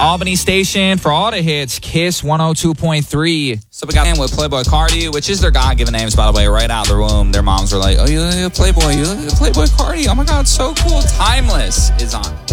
Albany Station for all the hits, Kiss 102.3. So we got in with Playboi Carti, which is their God-given names, by the way, right out of the womb. Their moms were like, oh, you look at Playboi Carti. Oh my God, so cool. Timeless is on.